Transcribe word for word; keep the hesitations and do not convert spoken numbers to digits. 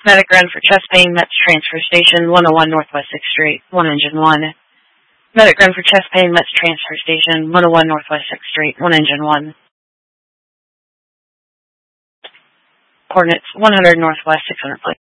Medic run for chest pain, Mets transfer station, one oh one Northwest sixth Street, one engine one. Medic run for chest pain, Mets transfer station, one oh one Northwest sixth Street, one engine one. Coordinates one hundred Northwest six hundred, please.